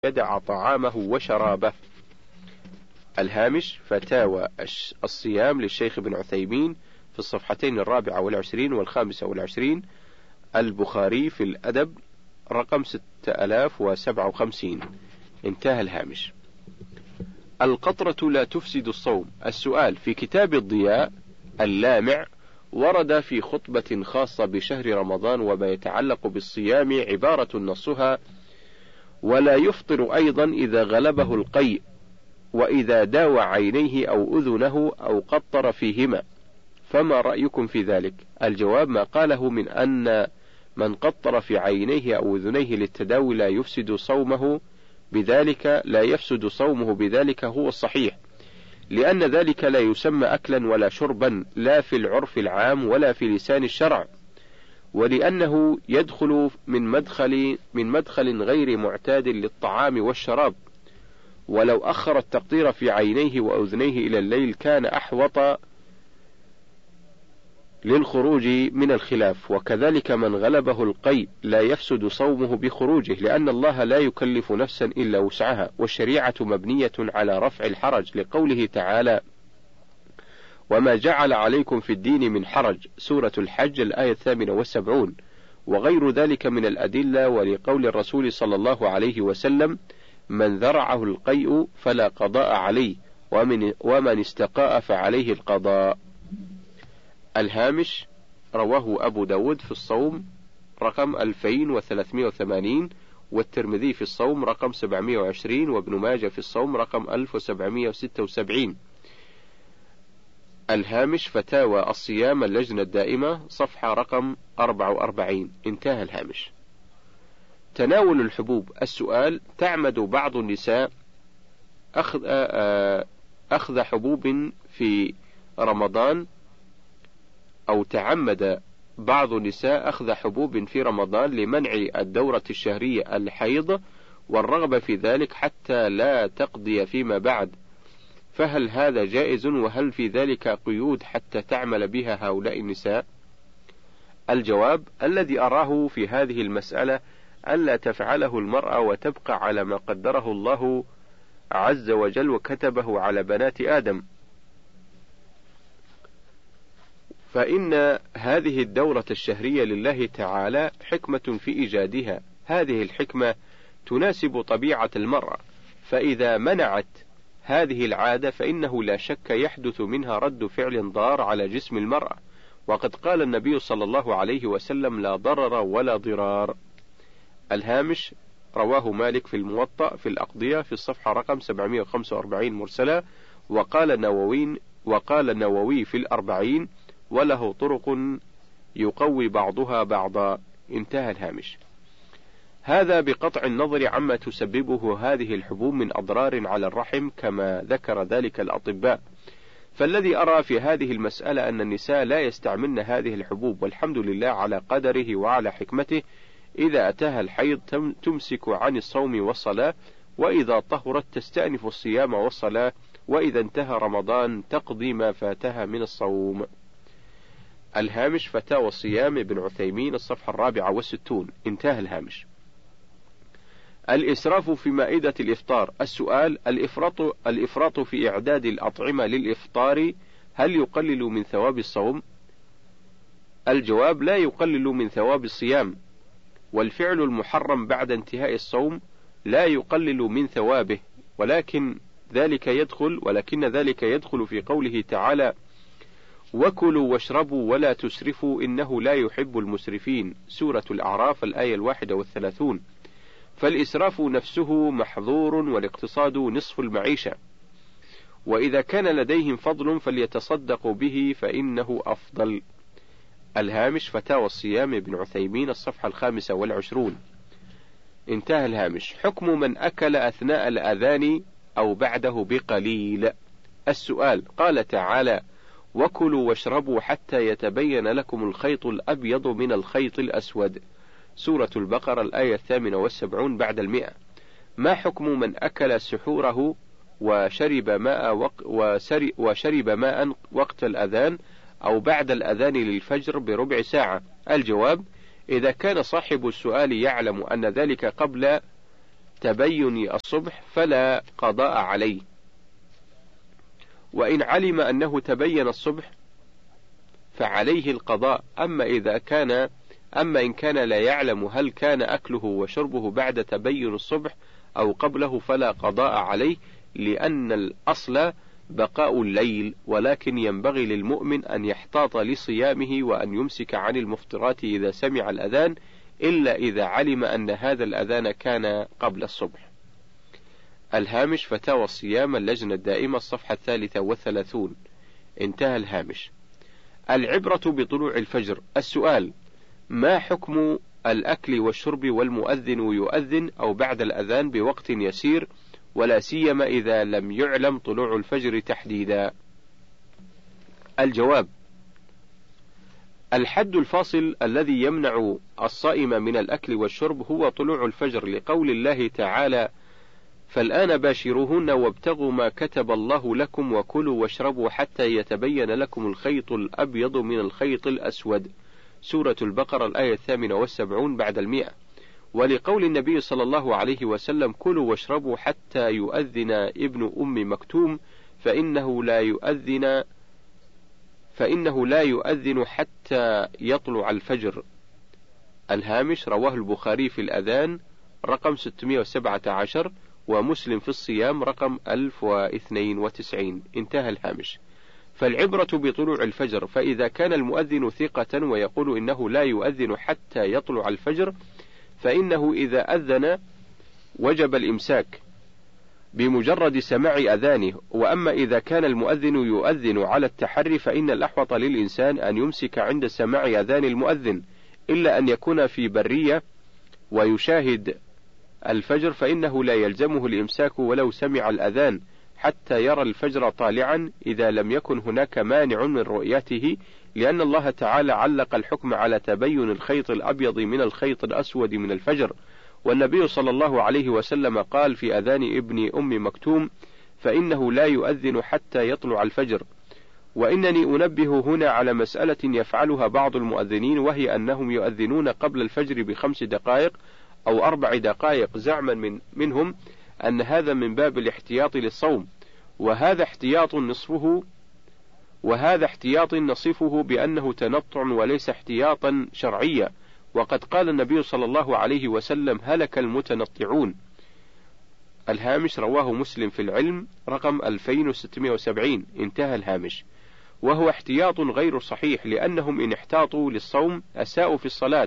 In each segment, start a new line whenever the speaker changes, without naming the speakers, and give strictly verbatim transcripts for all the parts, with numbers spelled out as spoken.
يدع طعامه وشرابه. الهامش: فتاوى الصيام للشيخ ابن عثيمين في الصفحتين الرابعة والعشرين والخامسة والعشرين، البخاري في الأدب رقم ستة آلاف وسبعة وخمسين. انتهى الهامش. القطرة لا تفسد الصوم. السؤال: في كتاب الضياء اللامع ورد في خطبة خاصة بشهر رمضان وما يتعلق بالصيام عبارة نصها: ولا يفطر أيضا إذا غلبه القيء، وإذا داوى عينيه أو أذنه أو قطر فيهما، فما رأيكم في ذلك؟ الجواب: ما قاله من أن من قطر في عينيه أو أذنيه للتداوي لا يفسد صومه بذلك لا يفسد صومه بذلك هو الصحيح، لأن ذلك لا يسمى أكلا ولا شربا لا في العرف العام ولا في لسان الشرع، ولأنه يدخل من مدخل من مدخل غير معتاد للطعام والشراب. ولو أخر التقطير في عينيه وأذنيه إلى الليل كان أحوط للخروج من الخلاف. وكذلك من غلبه القيء لا يفسد صومه بخروجه، لأن الله لا يكلف نفسا إلا وسعها، والشريعة مبنية على رفع الحرج، لقوله تعالى: وما جعل عليكم في الدين من حرج، سورة الحج الآية الثامنة والسبعون، وغير ذلك من الأدلة، ولقول الرسول صلى الله عليه وسلم: من ذرعه القيء فلا قضاء عليه، ومن, ومن استقاء فعليه القضاء. الهامش: رواه أبو داود في الصوم رقم ألفين وثلاثمائة وثمانين، والترمذي في الصوم رقم سبعمائة وعشرين، وابن ماجه في الصوم رقم ألف وسبعمائة وستة وسبعين. الهامش: فتاوى الصيام اللجنة الدائمة صفحة رقم أربعة وأربعين. انتهى الهامش. تناول الحبوب. السؤال: تعمد بعض النساء أخذ, أخذ حبوب في رمضان أو تعمد بعض النساء أخذ حبوب في رمضان لمنع الدورة الشهرية الحيض والرغبة في ذلك حتى لا تقضي فيما بعد، فهل هذا جائز؟ وهل في ذلك قيود حتى تعمل بها هؤلاء النساء؟ الجواب: الذي أراه في هذه المسألة ألا تفعله المرأة وتبقى على ما قدره الله عز وجل وكتبه على بنات آدم، فإن هذه الدورة الشهرية لله تعالى حكمة في إيجادها، هذه الحكمة تناسب طبيعة المرأة، فإذا منعت هذه العادة فإنه لا شك يحدث منها رد فعل ضار على جسم المرأة، وقد قال النبي صلى الله عليه وسلم: لا ضرر ولا ضرار. الهامش: رواه مالك في الموطأ في الأقضية في الصفحة رقم سبعمائة وخمسة وأربعين مرسلة، وقال النووي وقال النووي في الأربعين: وله طرق يقوي بعضها بعضا. انتهى الهامش. هذا بقطع النظر عما تسببه هذه الحبوب من أضرار على الرحم كما ذكر ذلك الأطباء، فالذي أرى في هذه المسألة أن النساء لا يستعملن هذه الحبوب، والحمد لله على قدره وعلى حكمته. إذا أتاها الحيض تمسك عن الصوم والصلاة، وإذا طهرت تستأنف الصيام والصلاة، وإذا انتهى رمضان تقضي ما فاتها من الصوم. الهامش: فتاوى الصيام ابن عثيمين الصفحة الرابعة والستون. انتهى الهامش. الإسراف في مائدة الإفطار. السؤال: الإفراط, الإفراط في إعداد الأطعمة للإفطار هل يقلل من ثواب الصوم؟ الجواب: لا يقلل من ثواب الصيام، والفعل المحرم بعد انتهاء الصوم لا يقلل من ثوابه، ولكن ذلك يدخل ولكن ذلك يدخل في قوله تعالى: وكلوا واشربوا ولا تسرفوا إنه لا يحب المسرفين، سورة الأعراف الآية الواحدة والثلاثون. فالإسراف نفسه محظور، والاقتصاد نصف المعيشة، وإذا كان لديهم فضل فليتصدقوا به فإنه أفضل. الهامش: فتاوى الصيام ابن عثيمين الصفحة الخامسة والعشرون. انتهى الهامش. حكم من أكل أثناء الأذان أو بعده بقليل. السؤال: قال تعالى: وكلوا واشربوا حتى يتبين لكم الخيط الأبيض من الخيط الأسود، سورة البقرة الآية الثامنة والسبعون بعد المئة. ما حكم من أكل سحوره وشرب ماء وق وشرب ماء وقت الأذان أو بعد الأذان للفجر بربع ساعة؟ الجواب: إذا كان صاحب السؤال يعلم أن ذلك قبل تبين الصبح فلا قضاء عليه، وإن علم أنه تبين الصبح فعليه القضاء. أما إذا كان أما إن كان لا يعلم هل كان أكله وشربه بعد تبين الصبح أو قبله فلا قضاء عليه، لأن الأصل بقاء الليل، ولكن ينبغي للمؤمن أن يحتاط لصيامه وأن يمسك عن المفطرات إذا سمع الأذان، إلا إذا علم أن هذا الأذان كان قبل الصبح. الهامش فتاوى الصيام اللجنة الدائمة الصفحة الثالثة والثلاثون. انتهى الهامش. العبرة بطلوع الفجر. السؤال: ما حكم الأكل والشرب والمؤذن يؤذن أو بعد الأذان بوقت يسير، ولا سيما إذا لم يعلم طلوع الفجر تحديدا؟ الجواب: الحد الفاصل الذي يمنع الصائم من الأكل والشرب هو طلوع الفجر، لقول الله تعالى: فالآن باشروهن وابتغوا ما كتب الله لكم وكلوا واشربوا حتى يتبين لكم الخيط الأبيض من الخيط الأسود. سورة البقرة الآية الثامنة والسبعون بعد المئة. ولقول النبي صلى الله عليه وسلم: كلوا واشربوا حتى يؤذن ابن أم مكتوم فإنه لا يؤذن فإنه لا يؤذن حتى يطلع الفجر. الهامش: رواه البخاري في الأذان رقم ستمائة وسبعة عشر، ومسلم في الصيام رقم ألف واثنين وتسعين. انتهى الهامش. فالعبرة بطلوع الفجر، فإذا كان المؤذن ثقة ويقول إنه لا يؤذن حتى يطلع الفجر فإنه إذا أذن وجب الإمساك بمجرد سماع أذانه. وأما إذا كان المؤذن يؤذن على التحري فإن الأحوط للإنسان أن يمسك عند سماع أذان المؤذن، إلا أن يكون في برية ويشاهد الفجر فإنه لا يلزمه الإمساك ولو سمع الأذان حتى يرى الفجر طالعا، إذا لم يكن هناك مانع من رؤيته، لأن الله تعالى علق الحكم على تبين الخيط الأبيض من الخيط الأسود من الفجر. والنبي صلى الله عليه وسلم قال في أذان ابن أم مكتوم: فإنه لا يؤذن حتى يطلع الفجر. وإنني أنبه هنا على مسألة يفعلها بعض المؤذنين، وهي أنهم يؤذنون قبل الفجر بخمس دقائق أو أربع دقائق زعما من منهم أن هذا من باب الاحتياط للصوم، وهذا احتياط نصفه وهذا احتياط نصفه بأنه تنطع وليس احتياطا شرعيا، وقد قال النبي صلى الله عليه وسلم: هلك المتنطعون. الهامش: رواه مسلم في العلم رقم ألفين وستمائة وسبعين. انتهى الهامش. وهو احتياط غير صحيح، لأنهم إن احتاطوا للصوم أساءوا في الصلاة،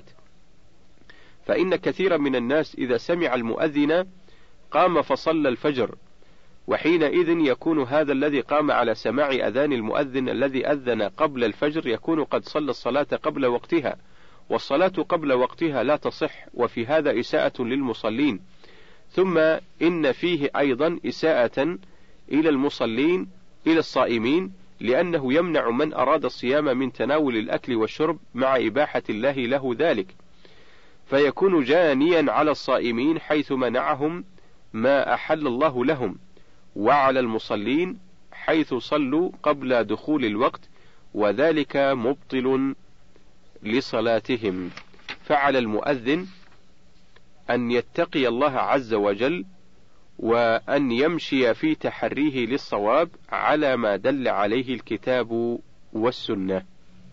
فإن كثيرا من الناس إذا سمع المؤذن قام فصلى الفجر، وحينئذ يكون هذا الذي قام على سماع أذان المؤذن الذي أذن قبل الفجر يكون قد صلى الصلاة قبل وقتها، والصلاة قبل وقتها لا تصح، وفي هذا إساءة للمصلين. ثم إن فيه أيضا إساءة إلى المصلين إلى الصائمين، لأنه يمنع من أراد الصيام من تناول الأكل والشرب مع إباحة الله له ذلك، فيكون جانيا على الصائمين حيث منعهم ما أحل الله لهم، وعلى المصلين حيث صلوا قبل دخول الوقت، وذلك مبطل لصلاتهم. فعلى المؤذن أن يتقي الله عز وجل، وأن يمشي في تحريه للصواب على ما دل عليه الكتاب والسنة.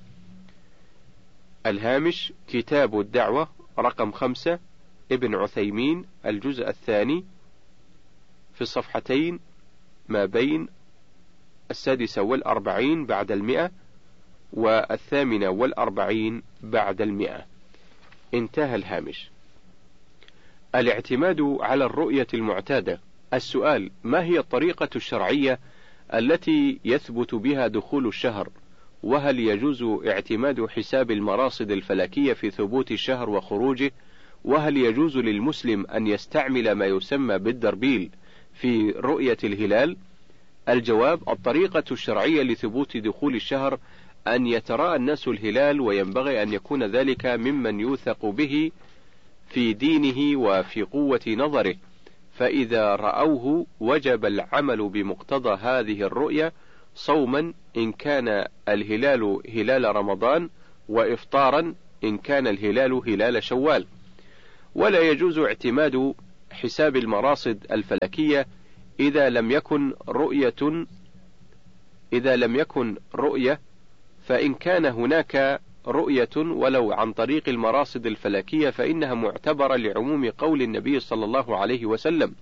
الهامش: كتاب الدعوة رقم خمسة، ابن عثيمين، الجزء الثاني، في الصفحتين ما بين السادسة والأربعين بعد المئة والثامنة والأربعين بعد المئة. انتهى الهامش. الاعتماد على الرؤية المعتادة. السؤال: ما هي الطريقة الشرعية التي يثبت بها دخول الشهر؟ وهل يجوز اعتماد حساب المراصد الفلكية في ثبوت الشهر وخروجه؟ وهل يجوز للمسلم أن يستعمل ما يسمى بالدربيل في رؤية الهلال؟ الجواب: الطريقة الشرعية لثبوت دخول الشهر أن يتراءى الناس الهلال، وينبغي أن يكون ذلك ممن يوثق به في دينه وفي قوة نظره، فإذا رأوه وجب العمل بمقتضى هذه الرؤية صوما إن كان الهلال هلال رمضان، وإفطارا إن كان الهلال هلال شوال. ولا يجوز اعتماد حساب المراصد الفلكية إذا لم يكن رؤية إذا لم يكن رؤية فإن كان هناك رؤية ولو عن طريق المراصد الفلكية فإنها معتبرة لعموم قول النبي صلى الله عليه وسلم: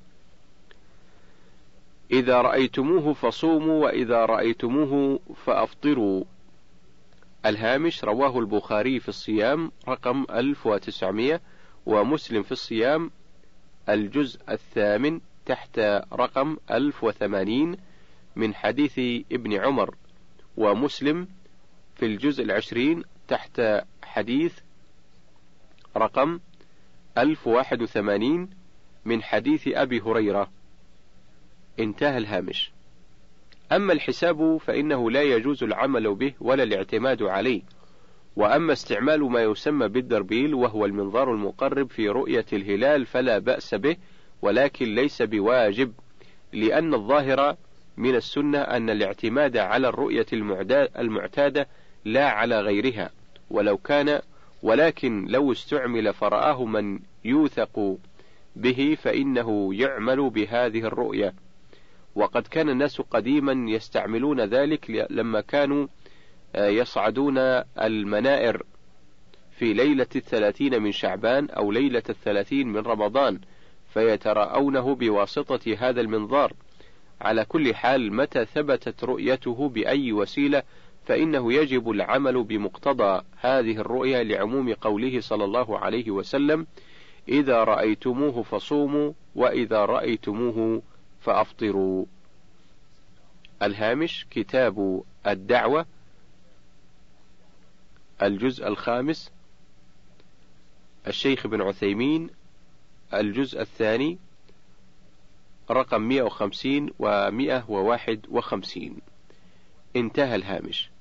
إذا رأيتموه فصوموا وإذا رأيتموه فأفطروا. الهامش: رواه البخاري في الصيام رقم ألف وتسعمائة، ومسلم في الصيام الجزء الثامن تحت رقم ألف وثمانين من حديث ابن عمر، ومسلم في الجزء العشرين تحت حديث رقم ألف وواحد وثمانين من حديث أبي هريرة. انتهى الهامش. أما الحساب فإنه لا يجوز العمل به ولا الاعتماد عليه. وأما استعمال ما يسمى بالدربيل وهو المنظار المقرب في رؤية الهلال فلا بأس به، ولكن ليس بواجب، لأن الظاهر من السنة أن الاعتماد على الرؤية المعتادة لا على غيرها، ولو كان ولكن لو استعمل فرآه من يوثق به فإنه يعمل بهذه الرؤية. وقد كان الناس قديما يستعملون ذلك لما كانوا يصعدون المنائر في ليلة الثلاثين من شعبان أو ليلة الثلاثين من رمضان فيتراءونه بواسطة هذا المنظار. على كل حال، متى ثبتت رؤيته بأي وسيلة فإنه يجب العمل بمقتضى هذه الرؤية لعموم قوله صلى الله عليه وسلم: إذا رأيتموه فصوموا وإذا رأيتموه فأفطروا. الهامش: كتاب الدعوة الجزء الخامس، الشيخ ابن عثيمين الجزء الثاني رقم مئة وخمسين ومئة وواحد وخمسين. انتهى الهامش.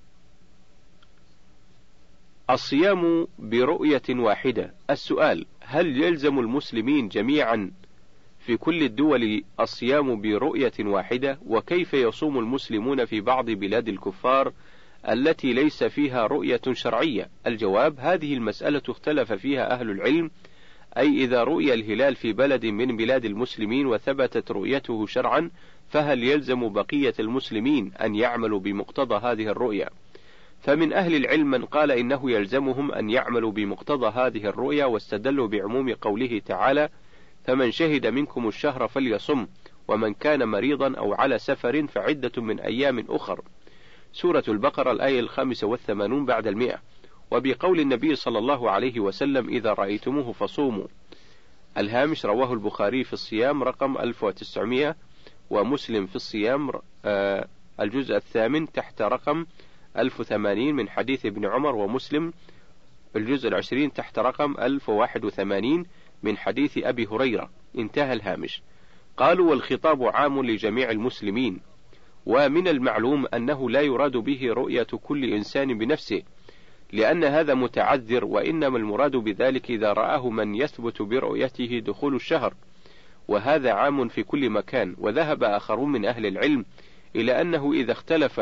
الصيام برؤية واحدة. السؤال: هل يلزم المسلمين جميعا في كل الدول الصيام برؤية واحدة؟ وكيف يصوم المسلمون في بعض بلاد الكفار التي ليس فيها رؤية شرعية؟ الجواب: هذه المسألة اختلف فيها أهل العلم، أي إذا رؤي الهلال في بلد من بلاد المسلمين وثبتت رؤيته شرعا فهل يلزم بقية المسلمين أن يعملوا بمقتضى هذه الرؤية؟ فمن أهل العلم من قال إنه يلزمهم أن يعملوا بمقتضى هذه الرؤية، واستدلوا بعموم قوله تعالى: فمن شهد منكم الشهر فليصم، ومن كان مريضا أو على سفر فعدة من أيام أخر. سورة البقرة الآية الخامسة والثمانون بعد المئة. وبقول النبي صلى الله عليه وسلم: إذا رأيتموه فصوموا. الهامش: رواه البخاري في الصيام رقم ألف وتسعمائة، ومسلم في الصيام آه الجزء الثامن تحت رقم ألف وثمانين من حديث ابن عمر، ومسلم الجزء العشرين تحت رقم ألف وواحد وثمانين من حديث أبي هريرة. انتهى الهامش. قالوا: والخطاب عام لجميع المسلمين، ومن المعلوم أنه لا يراد به رؤية كل إنسان بنفسه، لأن هذا متعذر، وإنما المراد بذلك إذا رآه من يثبت برؤيته دخول الشهر، وهذا عام في كل مكان. وذهب آخرون من أهل العلم إلى أنه إذا اختلف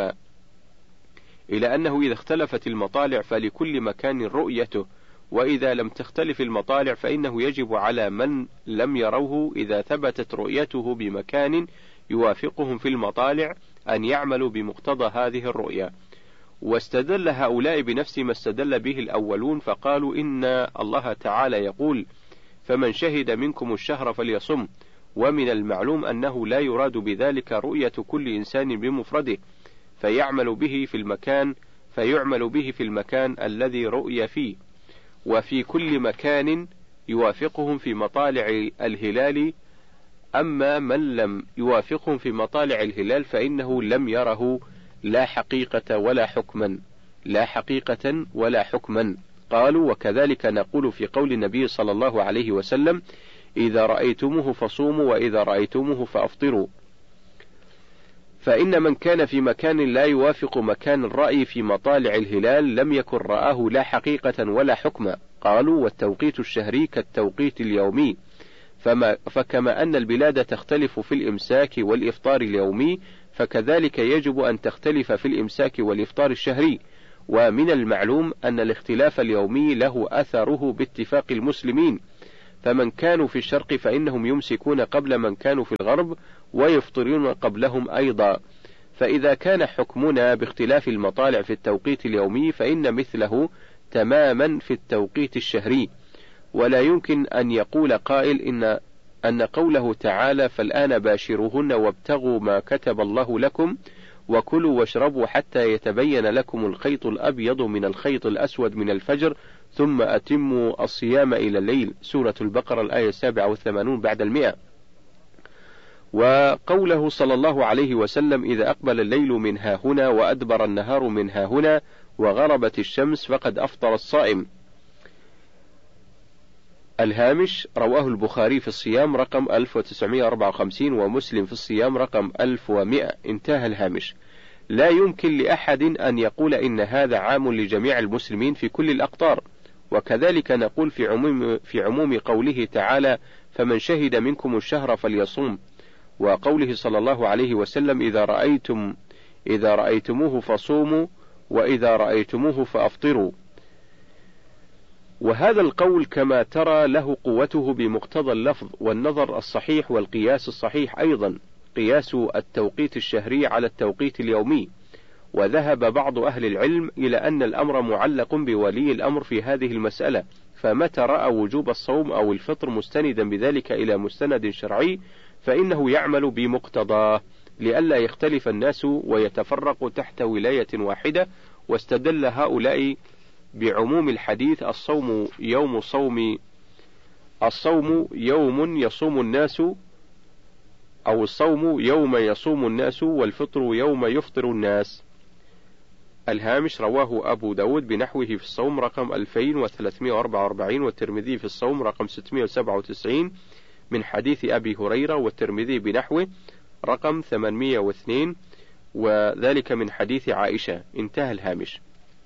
إلى أنه إذا اختلفت المطالع فلكل مكان رؤيته، وإذا لم تختلف المطالع فإنه يجب على من لم يروه إذا ثبتت رؤيته بمكان يوافقهم في المطالع أن يعملوا بمقتضى هذه الرؤية. واستدل هؤلاء بنفس ما استدل به الأولون، فقالوا: إن الله تعالى يقول: فمن شهد منكم الشهر فليصم، ومن المعلوم أنه لا يراد بذلك رؤية كل إنسان بمفرده، فيعمل به في المكان فيعمل به في المكان الذي رؤي فيه، وفي كل مكان يوافقهم في مطالع الهلال. أما من لم يوافقهم في مطالع الهلال فإنه لم يره لا حقيقة ولا حكما لا حقيقة ولا حكما. قالوا: وكذلك نقول في قول النبي صلى الله عليه وسلم: إذا رأيتموه فصوموا وإذا رأيتموه فأفطروا. فإن من كان في مكان لا يوافق مكان الرأي في مطالع الهلال لم يكن رآه لا حقيقة ولا حكما. قالوا: والتوقيت الشهري كالتوقيت اليومي، فما فكما أن البلاد تختلف في الإمساك والإفطار اليومي، فكذلك يجب أن تختلف في الإمساك والإفطار الشهري. ومن المعلوم أن الاختلاف اليومي له أثره باتفاق المسلمين، فمن كانوا في الشرق فإنهم يمسكون قبل من كانوا في الغرب ويفطرون قبلهم أيضا. فإذا كان حكمنا باختلاف المطالع في التوقيت اليومي فإن مثله تماما في التوقيت الشهري. ولا يمكن أن يقول قائل إن أن قوله تعالى فالآن باشروهن وابتغوا ما كتب الله لكم وكلوا واشربوا حتى يتبين لكم الخيط الأبيض من الخيط الأسود من الفجر ثم أتموا الصيام إلى الليل، سورة البقرة الآية السابعة والثمانون بعد المئة. وقوله صلى الله عليه وسلم إذا أقبل الليل من ها هنا وأدبر النهار من ها هنا وغربت الشمس فقد أفطر الصائم. الهامش رواه البخاري في الصيام رقم ألف وتسعمائة وأربعة وخمسين ومسلم في الصيام رقم ألف ومئة. انتهى الهامش. لا يمكن لأحد أن يقول إن هذا عام لجميع المسلمين في كل الأقطار، وكذلك نقول في عموم, في عموم قوله تعالى فمن شهد منكم الشهر فليصوم، وقوله صلى الله عليه وسلم إذا رأيتم إذا رأيتموه فصوموا وإذا رأيتموه فأفطروا. وهذا القول كما ترى له قوته بمقتضى اللفظ والنظر الصحيح والقياس الصحيح أيضا، قياس التوقيت الشهري على التوقيت اليومي. وذهب بعض أهل العلم إلى أن الأمر معلق بولي الأمر في هذه المسألة، فمتى رأى وجوب الصوم أو الفطر مستندا بذلك إلى مستند شرعي فإنه يعمل بمقتضاه لئلا يختلف الناس ويتفرقوا تحت ولاية واحدة. واستدل هؤلاء بعموم الحديث الصوم يوم صوم الصوم يوم يصوم الناس أو الصوم يوم يصوم الناس والفطر يوم يفطر الناس. الهامش رواه أبو داود بنحوه في الصوم رقم ألفين وثلاثمائة وأربعة وأربعين والترمذي في الصوم رقم ستمائة وسبعة وتسعين من حديث أبي هريرة، والترمذي بنحوه رقم ثمانمائة واثنين وذلك من حديث عائشة. انتهى الهامش.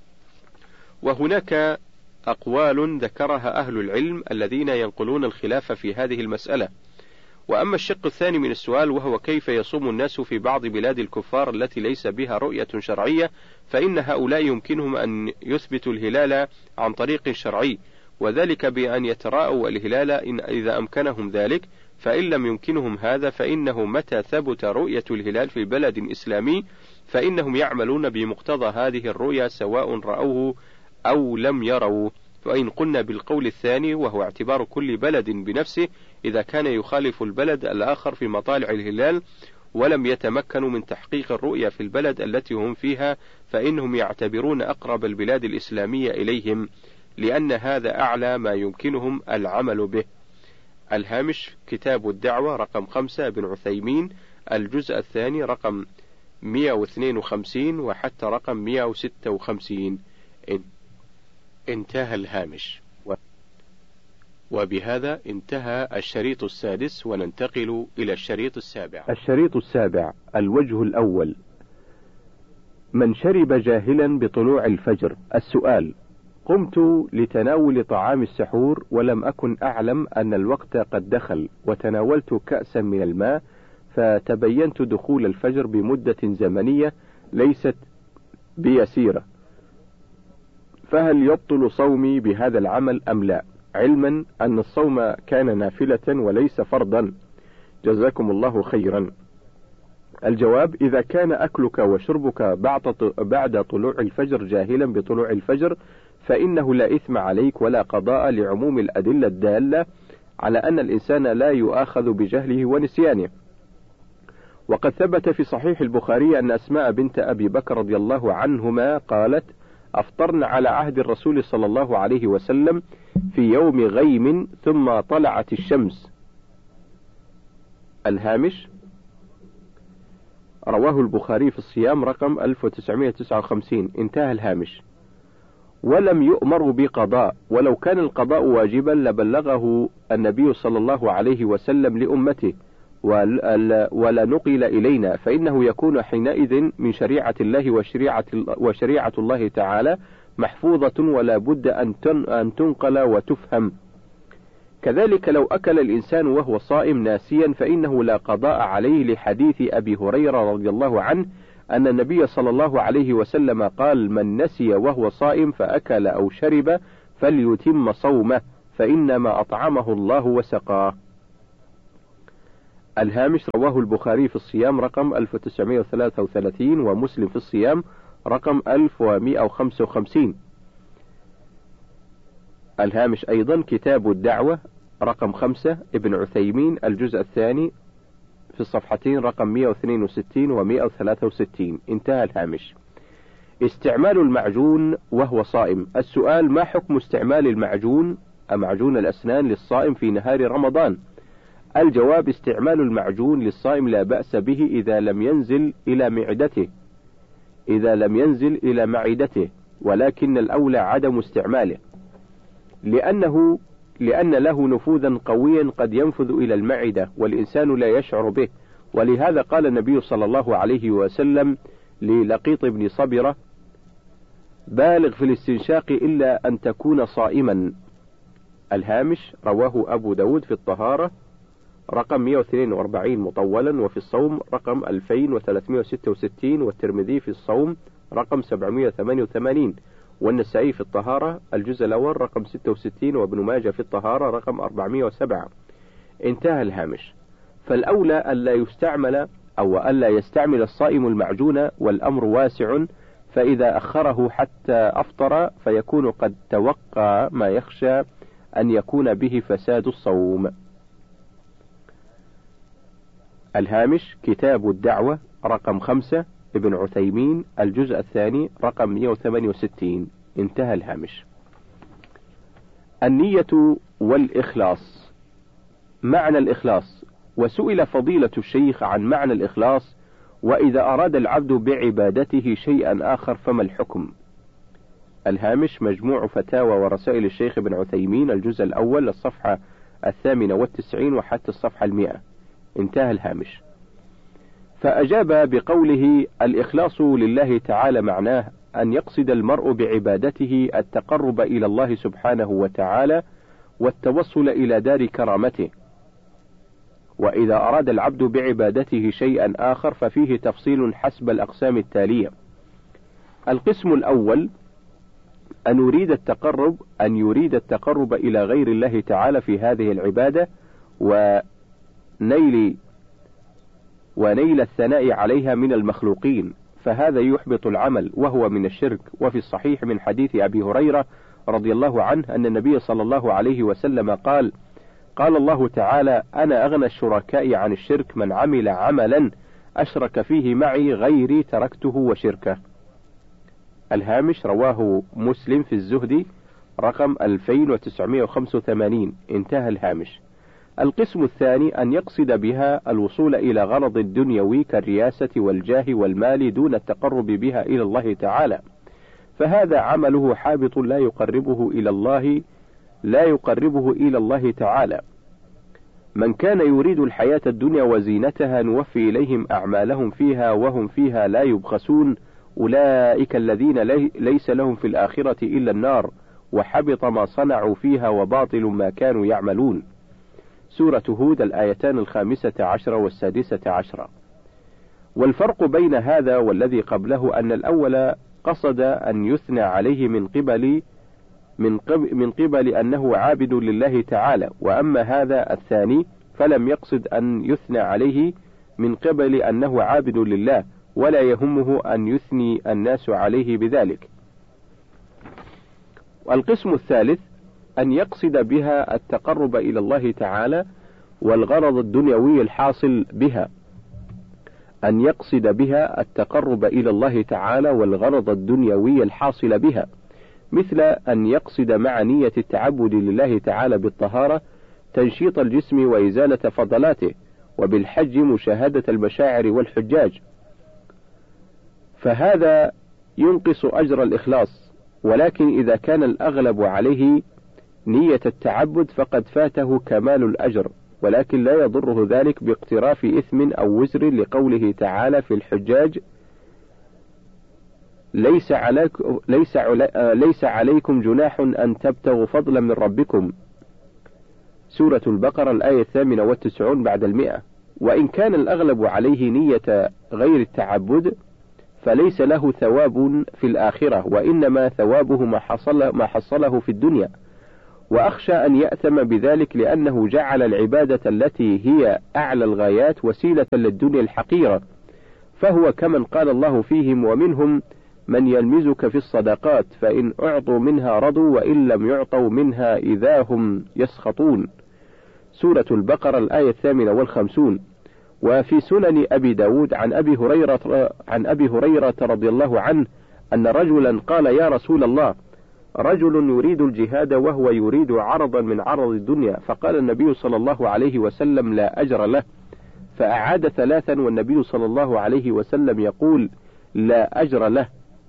وهناك أقوال ذكرها أهل العلم الذين ينقلون الخلاف في هذه المسألة. وأما الشق الثاني من السؤال وهو كيف يصوم الناس في بعض بلاد الكفار التي ليس بها رؤية شرعية، فإن هؤلاء يمكنهم أن يثبتوا الهلال عن طريق شرعي، وذلك بأن يتراءوا الهلال إن إذا أمكنهم ذلك، فإن لم يمكنهم هذا فإنه متى ثبت رؤية الهلال في بلد إسلامي فإنهم يعملون بمقتضى هذه الرؤية سواء رأوه أو لم يروا. فإن قلنا بالقول الثاني وهو اعتبار كل بلد بنفسه إذا كان يخالف البلد الآخر في مطالع الهلال ولم يتمكنوا من تحقيق الرؤية في البلد التي هم فيها فإنهم يعتبرون أقرب البلاد الإسلامية إليهم، لأن هذا أعلى ما يمكنهم العمل به. الهامش كتاب الدعوة رقم خمسة ابن عثيمين الجزء الثاني رقم مئة واثنين وخمسين وحتى رقم مئة وستة وخمسين. انتهى الهامش. وبهذا انتهى الشريط السادس وننتقل إلى الشريط السابع. الشريط السابع. الوجه الأول: من شرب جاهلا بطلوع الفجر. السؤال: قمت لتناول طعام السحور ولم أكن أعلم أن الوقت قد دخل، وتناولت كأسا من الماء فتبينت دخول الفجر بمدة زمنية ليست بيسيرة، فهل يبطل صومي بهذا العمل أم لا، علما أن الصوم كان نافلة وليس فرضا؟ جزاكم الله خيرا. الجواب: إذا كان أكلك وشربك بعد طلوع الفجر جاهلا بطلوع الفجر فإنه لا إثم عليك ولا قضاء لعموم الأدلة الدالة على أن الإنسان لا يؤاخذ بجهله ونسيانه. وقد ثبت في صحيح البخاري أن أسماء بنت أبي بكر رضي الله عنهما قالت: أفطرنا على عهد الرسول صلى الله عليه وسلم في يوم غيم ثم طلعت الشمس. الهامش رواه البخاري في الصيام رقم ألف وتسعمائة وتسعة وخمسين. انتهى الهامش. ولم يؤمر بقضاء، ولو كان القضاء واجبا لبلغه النبي صلى الله عليه وسلم لأمته ولا نقل إلينا، فإنه يكون حينئذ من شريعة الله وشريعة, وشريعة الله تعالى محفوظة ولا بد أن تنقل وتفهم. كذلك لو أكل الإنسان وهو صائم ناسيا فإنه لا قضاء عليه، لحديث أبي هريرة رضي الله عنه أن النبي صلى الله عليه وسلم قال: من نسي وهو صائم فأكل أو شرب فليتم صومه، فإنما أطعمه الله وسقاه. الهامش: رواه البخاري في الصيام رقم ألف وتسعمائة وثلاثة وثلاثين، ومسلم في الصيام رقم ألف ومائة وخمسة وخمسين. الهامش أيضا: كتاب الدعوة رقم خمسة ابن عثيمين الجزء الثاني في الصفحتين رقم مائة واثنين وستين و مائة وثلاثة وستين. انتهى الهامش. استعمال المعجون وهو صائم. السؤال: ما حكم استعمال المعجون معجون الأسنان للصائم في نهار رمضان؟ الجواب: استعمال المعجون للصائم لا بأس به إذا لم ينزل إلى معدته إذا لم ينزل إلى معدته ولكن الأولى عدم استعماله، لأنه لأن له نفوذا قويا قد ينفذ إلى المعدة والإنسان لا يشعر به. ولهذا قال النبي صلى الله عليه وسلم للقيط بن صبرة: بالغ في الاستنشاق إلا أن تكون صائما. الهامش: رواه أبو داود في الطهارة رقم مائة واثنين وأربعين مطولا، وفي الصوم رقم ألفين وثلاثمائة وستة وستين، والترمذي في الصوم رقم سبعمائة وثمانية وثمانين، والنسائي في الطهارة الجزء الأول رقم ستة وستين، وابن ماجه في الطهارة رقم أربعمائة وسبعة. انتهى الهامش. فالأولى ألا يستعمل أو ألا يستعمل الصائم المعجون، والأمر واسع، فإذا أخره حتى أفطر فيكون قد توقع ما يخشى أن يكون به فساد الصوم. الهامش: كتاب الدعوة رقم خمسة ابن عثيمين الجزء الثاني رقم مائة وثمانية وستين. انتهى الهامش. النية والإخلاص. معنى الإخلاص. وسئل فضيلة الشيخ عن معنى الإخلاص: وإذا أراد العبد بعبادته شيئا آخر فما الحكم؟ الهامش: مجموع فتاوى ورسائل الشيخ ابن عثيمين الجزء الأول الصفحة الثامنة والتسعين وحتى الصفحة المئة. انتهى الهامش. فأجاب بقوله: الإخلاص لله تعالى معناه أن يقصد المرء بعبادته التقرب إلى الله سبحانه وتعالى والتوصل إلى دار كرامته. وإذا أراد العبد بعبادته شيئا آخر ففيه تفصيل حسب الأقسام التالية. القسم الأول: أن يريد التقرب أن يريد التقرب إلى غير الله تعالى في هذه العبادة ونيل ونيل الثناء عليها من المخلوقين، فهذا يحبط العمل وهو من الشرك. وفي الصحيح من حديث أبي هريرة رضي الله عنه أن النبي صلى الله عليه وسلم قال: قال الله تعالى: أنا أغنى الشركاء عن الشرك، من عمل عملا أشرك فيه معي غيري تركته وشركه. الهامش: رواه مسلم في الزهد رقم ألفين وتسعمائة وخمسة وثمانين. انتهى الهامش. القسم الثاني: أن يقصد بها الوصول إلى غرض الدنيوي كالرياسة والجاه والمال دون التقرب بها إلى الله تعالى، فهذا عمله حابط لا يقربه إلى الله لا يقربه إلى الله تعالى. من كان يريد الحياة الدنيا وزينتها نوفي إليهم أعمالهم فيها وهم فيها لا يبخسون، أولئك الذين ليس لهم في الآخرة إلا النار، وحبط ما صنعوا فيها وباطل ما كانوا يعملون. سورة هود الآيتان الخامسة عشرة والسادسة عشرة. والفرق بين هذا والذي قبله أن الأول قصد أن يثنى عليه من قبل من قبل, من قبل أنه عابد لله تعالى، وأما هذا الثاني فلم يقصد أن يثنى عليه من قبل أنه عابد لله، ولا يهمه أن يثني الناس عليه بذلك. والقسم الثالث: أن يقصد بها التقرب إلى الله تعالى والغرض الدنيوي الحاصل بها أن يقصد بها التقرب إلى الله تعالى والغرض الدنيوي الحاصل بها، مثل أن يقصد مع نية التعبد لله تعالى بالطهارة تنشيط الجسم وإزالة فضلاته، وبالحج مشاهدة المشاعر والحجاج، فهذا ينقص أجر الإخلاص. ولكن إذا كان الأغلب عليه نية التعبد فقد فاته كمال الأجر، ولكن لا يضره ذلك باقتراف إثم أو وزر، لقوله تعالى في الحجاج: ليس عليكم, ليس علي ليس عليكم جناح أن تبتغوا فضلا من ربكم. سورة البقرة الآية الثامنة والتسعون بعد المئة. وإن كان الأغلب عليه نية غير التعبد فليس له ثواب في الآخرة، وإنما ثوابه ما حصل ما حصله في الدنيا. وأخشى أن يأثم بذلك لأنه جعل العبادة التي هي أعلى الغايات وسيلة للدنيا الحقيرة، فهو كمن قال الله فيهم: ومنهم من يلمزك في الصدقات فإن أعطوا منها رضوا وإن لم يعطوا منها إذا هم يسخطون. سورة البقرة الآية الثامنة والخمسون. وفي سنن أبي داود عن أبي هريرة عن أبي هريرة رضي الله عنه أن رجلا قال: يا رسول الله، رجل يريد الجهاد وهو يريد عرضا من عرض الدنيا، فقال النبي صلى الله عليه وسلم: لا أجر له. فأعاد ثلاثا والنبي صلى الله عليه وسلم يقول: لا أجر له.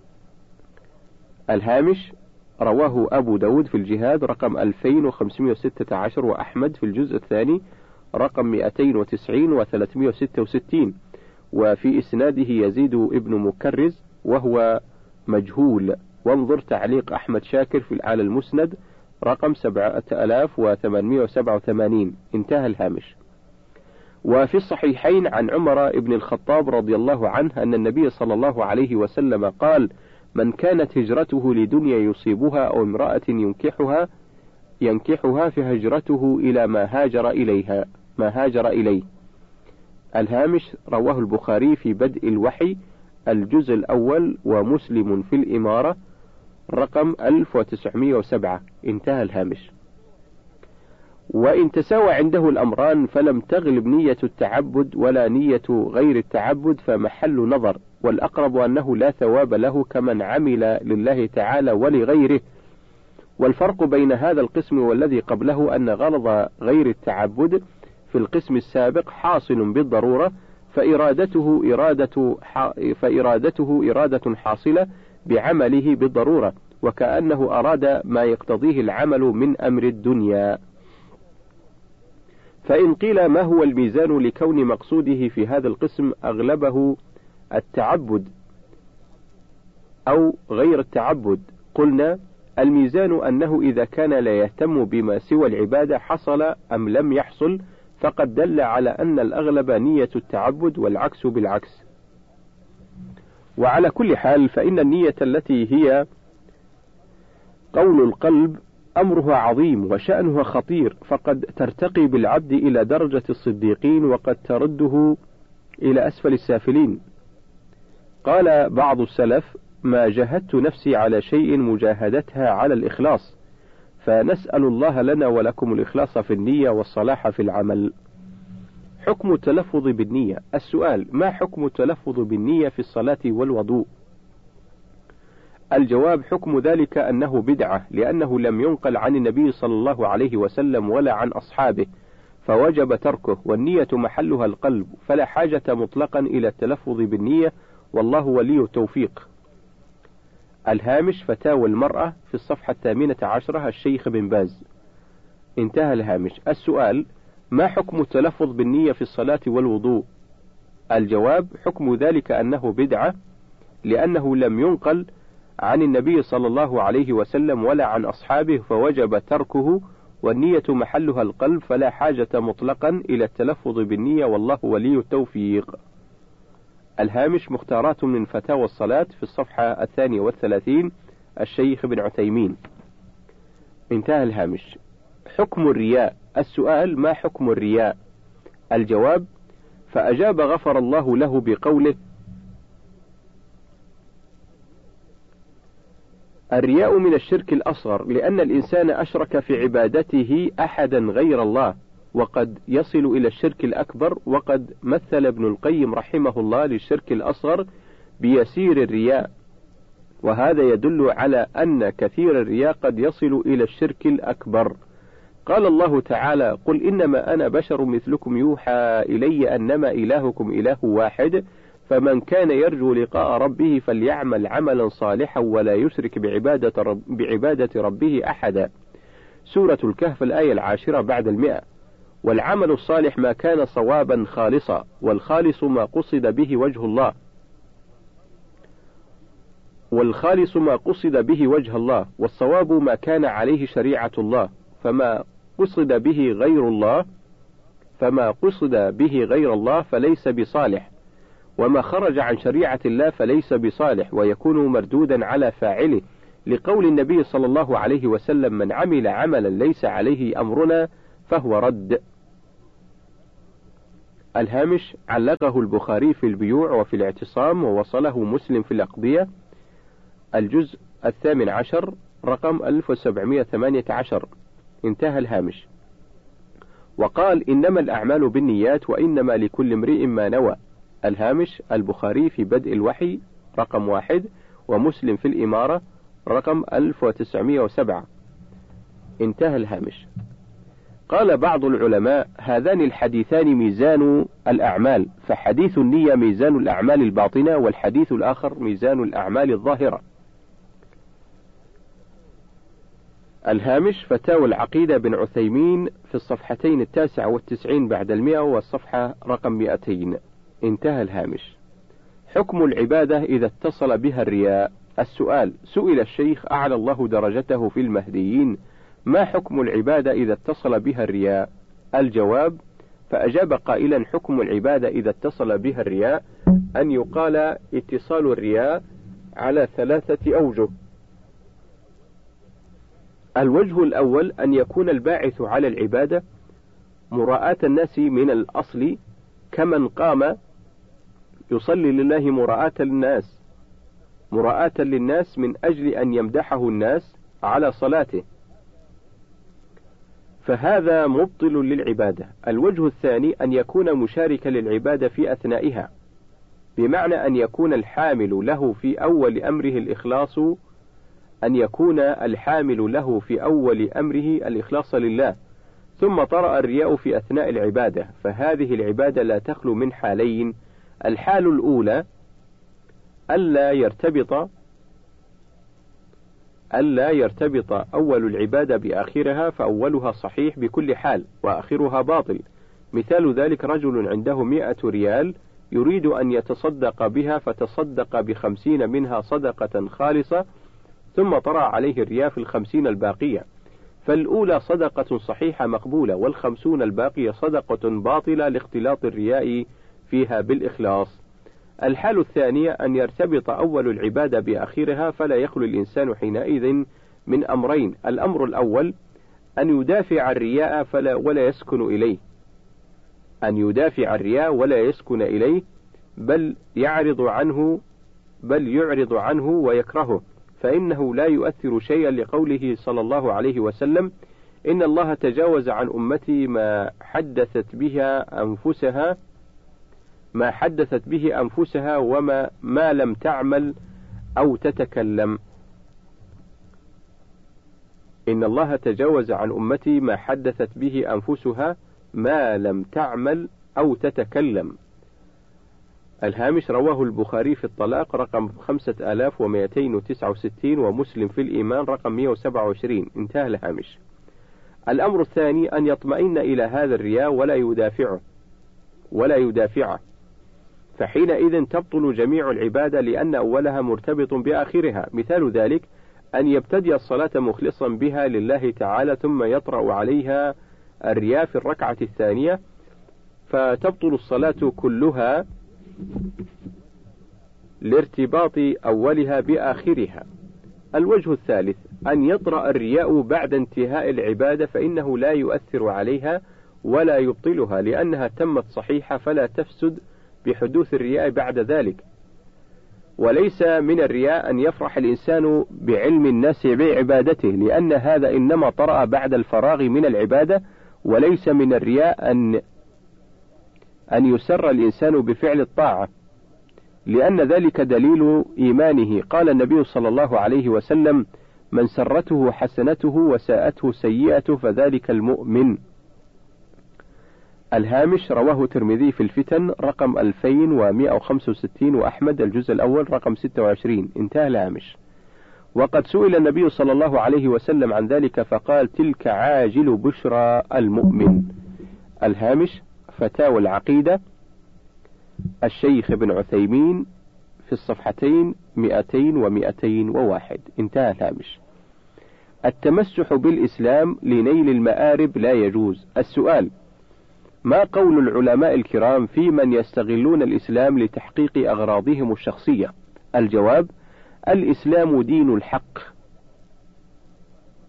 الهامش: رواه أبو داود في الجهاد رقم ألفين وخمسمائة وستة عشر، وأحمد في الجزء الثاني رقم مئتين وتسعين وثلاثمائة وستة وستين، وفي إسناده يزيد ابن مكرز وهو مجهول. وانظر تعليق أحمد شاكر في على المسند رقم سبعة آلاف وثمانمائة وسبعة وثمانين. انتهى الهامش. وفي الصحيحين عن عمر بن الخطاب رضي الله عنه أن النبي صلى الله عليه وسلم قال: من كانت هجرته لدنيا يصيبها أو امرأة ينكحها ينكحها فهجرته إلى ما هاجر إليها ما هاجر إليه. الهامش: رواه البخاري في بدء الوحي الجزء الأول، ومسلم في الإمارة رقم ألف وتسعمائة وسبعة. انتهى الهامش. وإن تساوى عنده الأمران فلم تغلب نية التعبد ولا نية غير التعبد فمحل نظر، والأقرب أنه لا ثواب له كمن عمل لله تعالى ولغيره. والفرق بين هذا القسم والذي قبله أن غرض غير التعبد في القسم السابق حاصل بالضرورة، فإرادته إرادة فإرادته إرادة حاصلة بعمله بالضرورة، وكأنه أراد ما يقتضيه العمل من أمر الدنيا. فإن قيل ما هو الميزان لكون مقصوده في هذا القسم أغلبه التعبد أو غير التعبد، قلنا: الميزان أنه إذا كان لا يهتم بما سوى العبادة حصل أم لم يحصل، فقد دل على أن الأغلب نية التعبد والعكس بالعكس. وعلى كل حال فإن النية التي هي قول القلب أمرها عظيم وشأنها خطير، فقد ترتقي بالعبد إلى درجة الصديقين وقد ترده إلى أسفل السافلين. قال بعض السلف: ما جاهدت نفسي على شيء مجاهدتها على الإخلاص، فنسأل الله لنا ولكم الإخلاص في النية والصلاح في العمل. حكم التلفظ بالنية. السؤال: ما حكم التلفظ بالنية في الصلاة والوضوء؟ الجواب: حكم ذلك أنه بدعة، لأنه لم ينقل عن النبي صلى الله عليه وسلم ولا عن أصحابه، فوجب تركه، والنية محلها القلب، فلا حاجة مطلقا إلى التلفظ بالنية، والله ولي التوفيق. الهامش: فتاوى المرأة في الصفحة الثامنة عشرة، الشيخ بن باز. انتهى الهامش. السؤال: ما حكم التلفظ بالنية في الصلاة والوضوء؟ الجواب: حكم ذلك أنه بدعة، لأنه لم ينقل عن النبي صلى الله عليه وسلم ولا عن أصحابه، فوجب تركه، والنية محلها القلب، فلا حاجة مطلقا إلى التلفظ بالنية، والله ولي التوفيق. الهامش: مختارات من فتاوى الصلاة في الصفحة الثانية والثلاثين، الشيخ بن عثيمين. انتهى الهامش. حكم الرياء. السؤال: ما حكم الرياء؟ الجواب: فأجاب غفر الله له بقوله: الرياء من الشرك الأصغر، لأن الإنسان أشرك في عبادته أحدا غير الله، وقد يصل إلى الشرك الأكبر. وقد مثل ابن القيم رحمه الله للشرك الأصغر بيسير الرياء، وهذا يدل على أن كثير الرياء قد يصل إلى الشرك الأكبر. قال الله تعالى: قل إنما أنا بشر مثلكم يوحى إلي أنما إلهكم إله واحد، فمن كان يرجو لقاء ربه فليعمل عملا صالحا ولا يشرك بعبادة, رب بعبادة ربه أحدا. سورة الكهف الآية العاشرة بعد المئة. والعمل الصالح ما كان صوابا خالصا، والخالص ما قصد به وجه الله والخالص ما قصد به وجه الله والصواب ما كان عليه شريعة الله، فما قصد به غير الله فما قصد به غير الله فليس بصالح، وما خرج عن شريعة الله فليس بصالح، ويكون مردودا على فاعله، لقول النبي صلى الله عليه وسلم: من عمل عملا ليس عليه أمرنا فهو رد. الهامش: علقه البخاري في البيوع وفي الاعتصام، ووصله مسلم في الأقضية، الجزء الثامن عشر رقم ألف وسبعمائة وثمانية عشر. انتهى الهامش. وقال: إنما الأعمال بالنيات وإنما لكل امرئ ما نوى. الهامش: البخاري في بدء الوحي رقم واحد، ومسلم في الإمارة رقم ألف وتسعمائة وسبعة. انتهى الهامش. قال بعض العلماء: هذان الحديثان ميزان الأعمال، فحديث النية ميزان الأعمال الباطنة، والحديث الآخر ميزان الأعمال الظاهرة. الهامش: فتاوى العقيدة بن عثيمين في الصفحتين التاسعة والتسعين بعد المئة والصفحة رقم مئتين. انتهى الهامش. حكم العبادة إذا اتصل بها الرياء. السؤال: سئل الشيخ أعلى الله درجته في المهديين: ما حكم العبادة إذا اتصل بها الرياء؟ الجواب: فأجاب قائلا: حكم العبادة إذا اتصل بها الرياء أن يقال اتصال الرياء على ثلاثة أوجه. الوجه الأول أن يكون الباعث على العبادة مراءاة الناس من الأصل، كمن قام يصلي لله مراءاة للناس مراءاة للناس من أجل أن يمدحه الناس على صلاته، فهذا مبطل للعبادة. الوجه الثاني أن يكون مشاركا للعبادة في أثنائها، بمعنى أن يكون الحامل له في أول أمره الإخلاص أن يكون الحامل له في أول أمره الإخلاص لله، ثم طرأ الرياء في أثناء العبادة، فهذه العبادة لا تخلو من حالين: الحال الأولى ألا يرتبط ألا يرتبط أول العبادة بآخرها، فأولها صحيح بكل حال وآخرها باطل. مثال ذلك: رجل عنده مئة ريال يريد أن يتصدق بها، فتصدق بخمسين منها صدقة خالصة، ثم طرأ عليه الرياء في الخمسين الباقية، فالأولى صدقة صحيحة مقبولة، والخمسون الباقية صدقة باطلة لاختلاط الرياء فيها بالإخلاص. الحال الثانية أن يرتبط أول العبادة بآخرها، فلا يخلو الإنسان حينئذ من أمرين: الأمر الأول أن يدافع الرياء فلا ولا يسكن إليه أن يدافع الرياء ولا يسكن إليه بل يعرض عنه بل يعرض عنه ويكرهه، فإنه لا يؤثر شيئا، لقوله صلى الله عليه وسلم: إن الله تجاوز عن أمتي ما حدثت بها أنفسها ما حدثت به أنفسها وما ما لم تعمل أو تتكلم. إن الله تجاوز عن أمتي ما حدثت به أنفسها ما لم تعمل أو تتكلم. الهامش: رواه البخاري في الطلاق رقم خمسة آلاف ومئتين وتسعة وستين، ومسلم في الإيمان رقم مئة وسبعة وعشرين. انتهى الهامش. الأمر الثاني أن يطمئن إلى هذا الرياء ولا يدافعه ولا يدافعه فحينئذ تبطل جميع العبادة، لأن أولها مرتبط بآخرها. مثال ذلك أن يبتدي الصلاة مخلصا بها لله تعالى، ثم يطرأ عليها الرياء في الركعة الثانية، فتبطل الصلاة كلها لارتباط أولها بآخرها. الوجه الثالث أن يطرأ الرياء بعد انتهاء العبادة، فإنه لا يؤثر عليها ولا يبطلها، لأنها تمت صحيحة، فلا تفسد بحدوث الرياء بعد ذلك. وليس من الرياء أن يفرح الإنسان بعلم الناس بعبادته، لأن هذا إنما طرأ بعد الفراغ من العبادة. وليس من الرياء أن أن يسر الإنسان بفعل الطاعة، لأن ذلك دليل إيمانه. قال النبي صلى الله عليه وسلم: من سرته حسنته وساءته سيئته فذلك المؤمن. الهامش: رواه الترمذي في الفتن رقم ألفين ومئة وخمسة وستين، وأحمد الجزء الأول رقم ستة وعشرين. انتهى الهامش. وقد سئل النبي صلى الله عليه وسلم عن ذلك فقال: تلك عاجل بشرى المؤمن. الهامش: فتاوى العقيدة الشيخ ابن عثيمين في الصفحتين مئتين ومئتين وواحد. انتهى الهامش. التمسح بالإسلام لنيل المآرب لا يجوز. السؤال: ما قول العلماء الكرام في من يستغلون الإسلام لتحقيق أغراضهم الشخصية؟ الجواب: الإسلام دين الحق،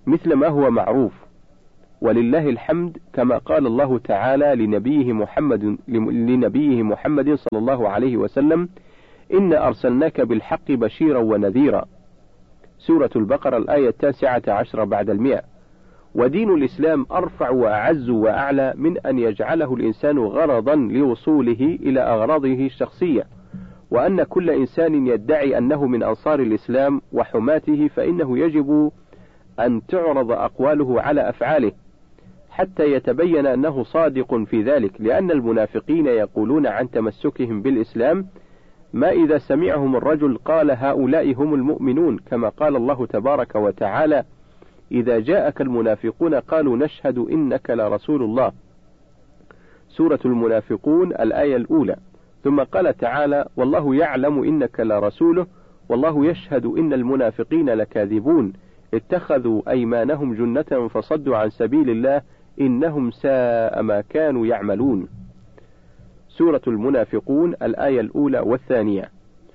مثل ما هو معروف، ولله الحمد، كما قال الله تعالى لنبيه محمد لنبيه محمد صلى الله عليه وسلم: إنا أرسلناك بالحق بشيرا ونذيرا. سورة البقرة الآية التاسعة عشر بعد المئة. ودين الإسلام أرفع وأعز وأعلى من أن يجعله الإنسان غرضا لوصوله إلى أغراضه الشخصية، وأن كل إنسان يدعي أنه من أنصار الإسلام وحماته فإنه يجب أن تعرض أقواله على أفعاله حتى يتبين أنه صادق في ذلك، لأن المنافقين يقولون عن تمسكهم بالإسلام ما إذا سمعهم الرجل قال هؤلاء هم المؤمنون، كما قال الله تبارك وتعالى: إذا جاءك المنافقون قالوا نشهد إنك لرسول الله. سورة المنافقون الآية الأولى. ثم قال تعالى: والله يعلم إنك لرسوله والله يشهد إن المنافقين لكاذبون اتخذوا أيمانهم جنة فصدوا عن سبيل الله إنهم ساء ما كانوا يعملون. سورة المنافقون الآية الأولى والثانية،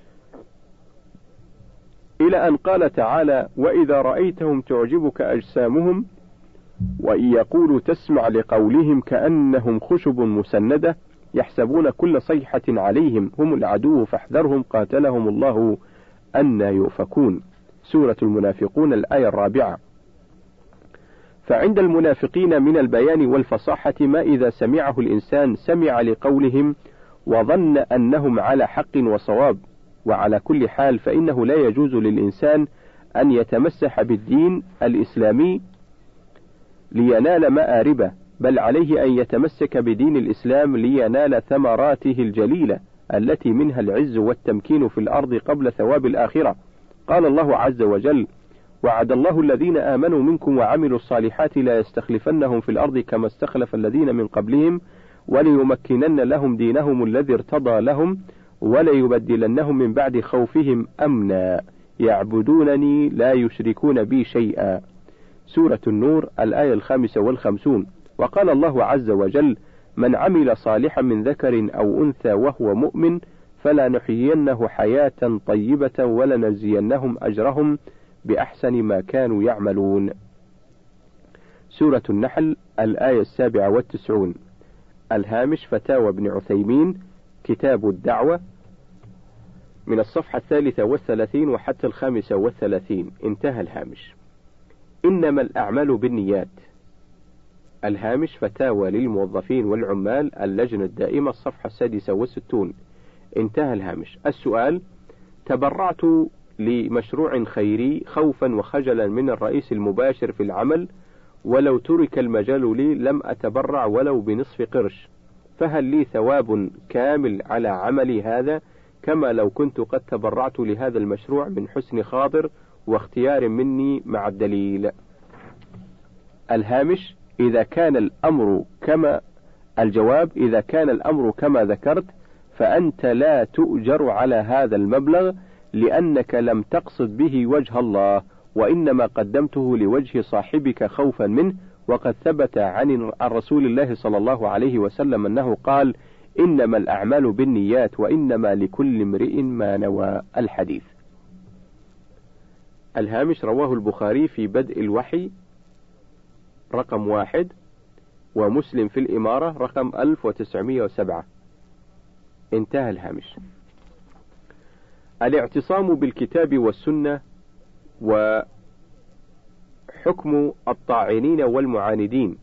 إلى أن قال تعالى: وإذا رأيتهم تعجبك أجسامهم وإن يقولوا تسمع لقولهم كأنهم خشب مسندة يحسبون كل صيحة عليهم هم العدو فاحذرهم قاتلهم الله أنى يؤفكون. سورة المنافقون الآية الرابعة. فعند المنافقين من البيان والفصاحة ما إذا سمعه الإنسان سمع لقولهم وظن أنهم على حق وصواب، وعلى كل حال فإنه لا يجوز للإنسان أن يتمسح بالدين الإسلامي لينال مآربه، بل عليه أن يتمسك بدين الإسلام لينال ثمراته الجليلة التي منها العز والتمكين في الأرض قبل ثواب الآخرة. قال الله عز وجل: وعد الله الذين آمنوا منكم وعملوا الصالحات لا يستخلفنهم في الأرض كما استخلف الذين من قبلهم وليمكنن لهم دينهم الذي ارتضى لهم وليبدلنهم من بعد خوفهم أمنا يعبدونني لا يشركون بي شيئا. سورة النور الآية الخامسة والخمسون. وقال الله عز وجل: من عمل صالحا من ذكر أو أنثى وهو مؤمن فلا نحيينه حياة طيبة ولنجزينهم أجرهم بأحسن ما كانوا يعملون. سورة النحل الآية السابعة والتسعون. الهامش فتاوى ابن عثيمين كتاب الدعوة من الصفحة الثالثة والثلاثين وحتى الخامسة والثلاثين. انتهى الهامش. إنما الأعمال بالنيات. الهامش فتاوى للموظفين والعمال اللجنة الدائمة الصفحة السادسة والستون. انتهى الهامش. السؤال: تبرعت لمشروع خيري خوفا وخجلا من الرئيس المباشر في العمل، ولو ترك المجال لي لم أتبرع ولو بنصف قرش، فهل لي ثواب كامل على عملي هذا كما لو كنت قد تبرعت لهذا المشروع من حسن خاطر واختيار مني مع الدليل؟ الهامش: إذا كان الأمر كما الجواب إذا كان الأمر كما ذكرت فأنت لا تؤجر على هذا المبلغ لأنك لم تقصد به وجه الله، وإنما قدمته لوجه صاحبك خوفا منه، وقد ثبت عن الرسول الله صلى الله عليه وسلم أنه قال: إنما الأعمال بالنيات وإنما لكل امرئ ما نوى. الحديث. الهامش: رواه البخاري في بدء الوحي رقم واحد، ومسلم في الإمارة رقم ألف وتسعمائة وسبعة. انتهى الهامش. الاعتصام بالكتاب والسنة وحكم الطاعنين والمعاندين.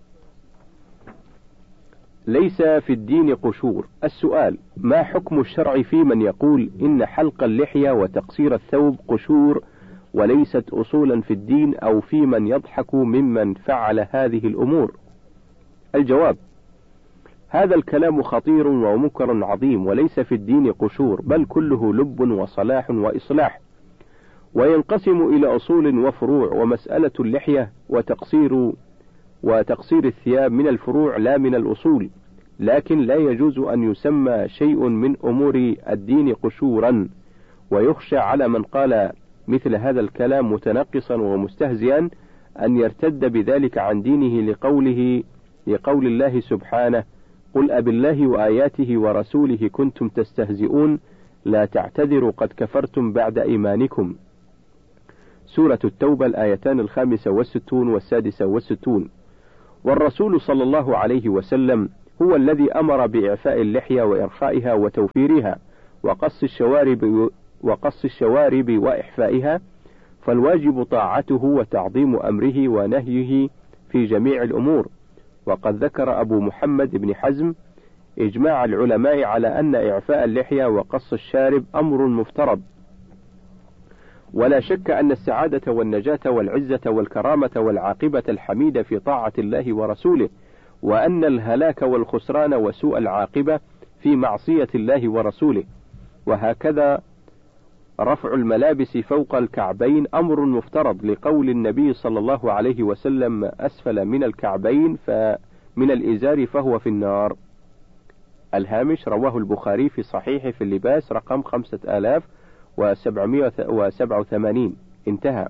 ليس في الدين قشور. السؤال: ما حكم الشرع في من يقول إن حلق اللحية وتقصير الثوب قشور وليست أصولا في الدين، أو في من يضحك ممن فعل هذه الأمور؟ الجواب: هذا الكلام خطير ومنكر عظيم، وليس في الدين قشور، بل كله لب وصلاح وإصلاح، وينقسم إلى أصول وفروع، ومسألة اللحية وتقصير وتقصير الثياب من الفروع لا من الأصول، لكن لا يجوز أن يسمى شيء من أمور الدين قشورا، ويخشى على من قال مثل هذا الكلام متنقصا ومستهزئا أن يرتد بذلك عن دينه لقوله لقول الله سبحانه: قل أبالله وآياته ورسوله كنتم تستهزئون لا تعتذروا قد كفرتم بعد إيمانكم. سورة التوبة الآيتان الخامسة والستون والسادسة والستون. والرسول صلى الله عليه وسلم هو الذي أمر بإعفاء اللحية وإرخائها وتوفيرها وقص الشوارب وقص الشوارب وإحفائها، فالواجب طاعته وتعظيم أمره ونهيه في جميع الأمور. وقد ذكر أبو محمد بن حزم إجماع العلماء على أن إعفاء اللحية وقص الشارب أمر مفترض، ولا شك أن السعادة والنجاة والعزة والكرامة والعاقبة الحميدة في طاعة الله ورسوله، وأن الهلاك والخسران وسوء العاقبة في معصية الله ورسوله. وهكذا رفع الملابس فوق الكعبين أمر مفترض، لقول النبي صلى الله عليه وسلم: أسفل من الكعبين فمن الإزار فهو في النار. الهامش: رواه البخاري في صحيحه في اللباس رقم خمسة آلاف وسبعمائة وسبعة وثمانين. انتهى.